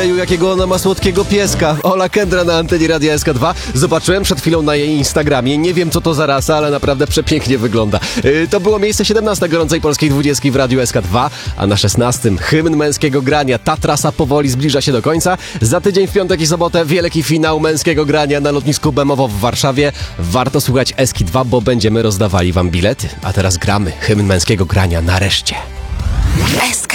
Ojeju, jakiego ona ma słodkiego pieska. Ola Kendra na antenie Radia SK2. Zobaczyłem przed chwilą na jej Instagramie. Nie wiem, co to za rasa, ale naprawdę przepięknie wygląda. To było miejsce 17 gorącej polskiej 20 w Radiu SK2, a na 16 hymn męskiego grania. Ta trasa powoli zbliża się do końca. Za tydzień w piątek i sobotę wielki finał męskiego grania na lotnisku Bemowo w Warszawie. Warto słuchać SK2, bo będziemy rozdawali wam bilety. A teraz gramy hymn męskiego grania nareszcie.